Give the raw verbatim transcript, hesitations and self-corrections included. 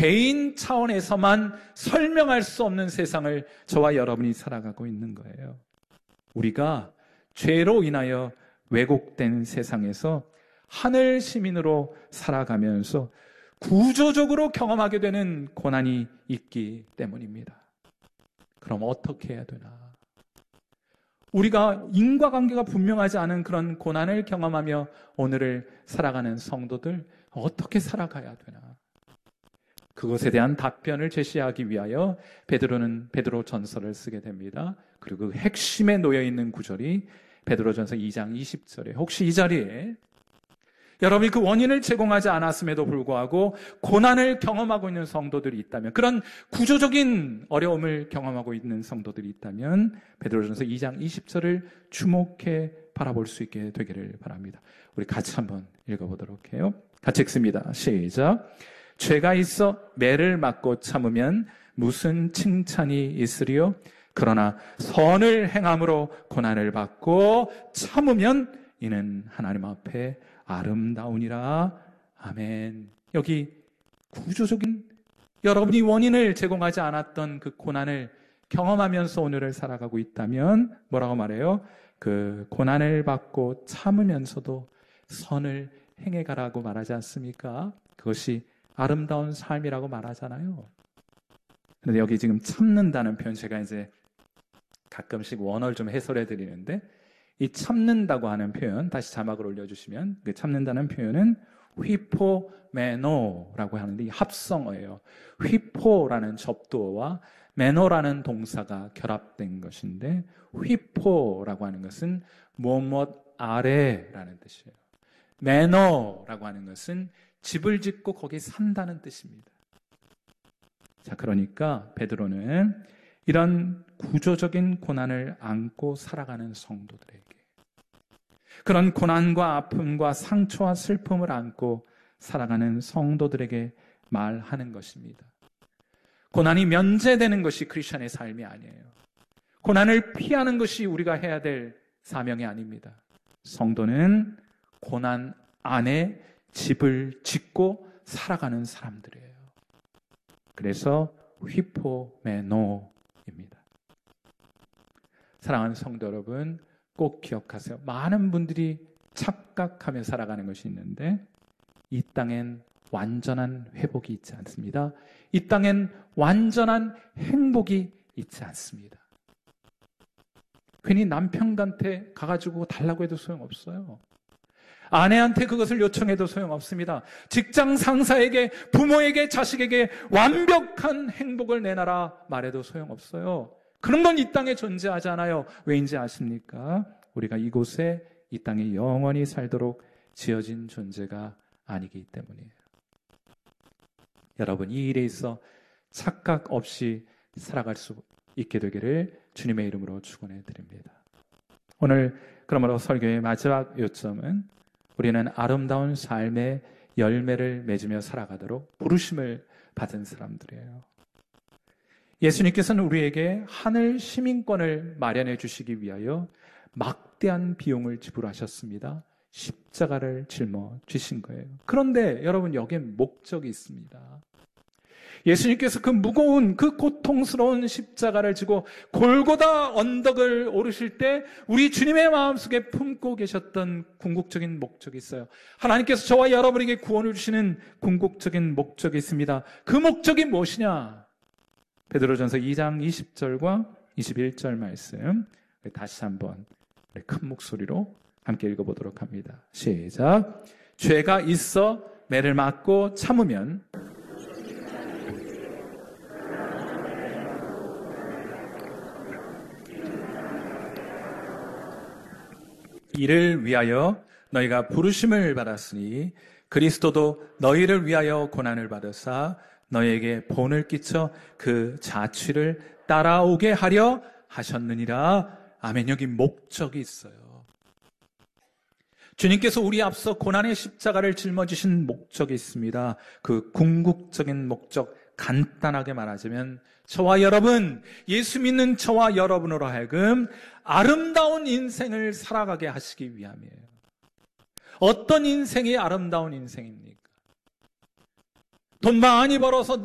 개인 차원에서만 설명할 수 없는 세상을 저와 여러분이 살아가고 있는 거예요. 우리가 죄로 인하여 왜곡된 세상에서 하늘 시민으로 살아가면서 구조적으로 경험하게 되는 고난이 있기 때문입니다. 그럼 어떻게 해야 되나? 우리가 인과관계가 분명하지 않은 그런 고난을 경험하며 오늘을 살아가는 성도들 어떻게 살아가야 되나? 그것에 대한 답변을 제시하기 위하여 베드로는 베드로 전서를 쓰게 됩니다. 그리고 그 핵심에 놓여 있는 구절이 베드로전서 이 장 이십 절에 혹시 이 자리에 여러분이 그 원인을 제공하지 않았음에도 불구하고 고난을 경험하고 있는 성도들이 있다면, 그런 구조적인 어려움을 경험하고 있는 성도들이 있다면 베드로전서 이 장 이십 절을 주목해 바라볼 수 있게 되기를 바랍니다. 우리 같이 한번 읽어보도록 해요. 같이 읽습니다. 시작. 죄가 있어 매를 맞고 참으면 무슨 칭찬이 있으리요? 그러나 선을 행함으로 고난을 받고 참으면 이는 하나님 앞에 아름다우니라. 아멘. 여기 구조적인 여러분이 원인을 제공하지 않았던 그 고난을 경험하면서 오늘을 살아가고 있다면 뭐라고 말해요? 그 고난을 받고 참으면서도 선을 행해가라고 말하지 않습니까? 그것이 아름다운 삶이라고 말하잖아요. 그런데 여기 지금 참는다는 표현, 제가 이제 가끔씩 원어를 좀 해설해 드리는데, 이 참는다고 하는 표현, 다시 자막을 올려주시면, 그 참는다는 표현은 휘포메노라고 하는데 이 합성어예요. 휘포라는 접두어와 메노라는 동사가 결합된 것인데, 휘포라고 하는 것은 무엇 아래라는 뜻이에요. 메노라고 하는 것은 집을 짓고 거기 산다는 뜻입니다. 자, 그러니까 베드로는 이런 구조적인 고난을 안고 살아가는 성도들에게, 그런 고난과 아픔과 상처와 슬픔을 안고 살아가는 성도들에게 말하는 것입니다. 고난이 면제되는 것이 크리스천의 삶이 아니에요. 고난을 피하는 것이 우리가 해야 될 사명이 아닙니다. 성도는 고난 안에 집을 짓고 살아가는 사람들이에요. 그래서 휘포메노입니다. 사랑하는 성도 여러분, 꼭 기억하세요. 많은 분들이 착각하며 살아가는 것이 있는데, 이 땅엔 완전한 회복이 있지 않습니다. 이 땅엔 완전한 행복이 있지 않습니다. 괜히 남편한테 가가지고 달라고 해도 소용없어요. 아내한테 그것을 요청해도 소용없습니다. 직장 상사에게, 부모에게, 자식에게 완벽한 행복을 내놔라 말해도 소용없어요. 그런 건 이 땅에 존재하지 않아요. 왜인지 아십니까? 우리가 이곳에, 이 땅에 영원히 살도록 지어진 존재가 아니기 때문이에요. 여러분, 이 일에 있어 착각 없이 살아갈 수 있게 되기를 주님의 이름으로 축원해 드립니다. 오늘 그러므로 설교의 마지막 요점은, 우리는 아름다운 삶의 열매를 맺으며 살아가도록 부르심을 받은 사람들이에요. 예수님께서는 우리에게 하늘 시민권을 마련해 주시기 위하여 막대한 비용을 지불하셨습니다. 십자가를 짊어지신 거예요. 그런데 여러분, 여기에 목적이 있습니다. 예수님께서 그 무거운, 그 고통스러운 십자가를 지고 골고다 언덕을 오르실 때 우리 주님의 마음속에 품고 계셨던 궁극적인 목적이 있어요. 하나님께서 저와 여러분에게 구원을 주시는 궁극적인 목적이 있습니다. 그 목적이 무엇이냐? 베드로전서 이 장 이십 절과 이십일 절 말씀 다시 한번 큰 목소리로 함께 읽어보도록 합니다. 시작. 죄가 있어 매를 맞고 참으면 이를 위하여 너희가 부르심을 받았으니 그리스도도 너희를 위하여 고난을 받으사 너희에게 본을 끼쳐 그 자취를 따라오게 하려 하셨느니라. 아멘. 여기 목적이 있어요. 주님께서 우리 앞서 고난의 십자가를 짊어지신 목적이 있습니다. 그 궁극적인 목적, 간단하게 말하자면 저와 여러분, 예수 믿는 저와 여러분으로 하여금 아름다운 인생을 살아가게 하시기 위함이에요. 어떤 인생이 아름다운 인생입니까? 돈 많이 벌어서